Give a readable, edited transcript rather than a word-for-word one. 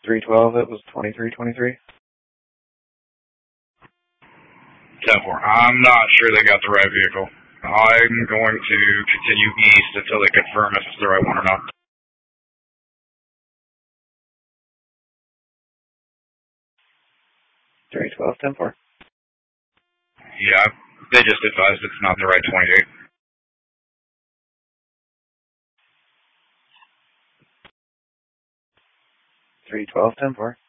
312, it was 2323. 10-4. I'm not sure they got the right vehicle. I'm going to continue east until they confirm if it's the right one or not. 312, 10-4. Yeah, they just advised it's not the right 28. 312, 10-4.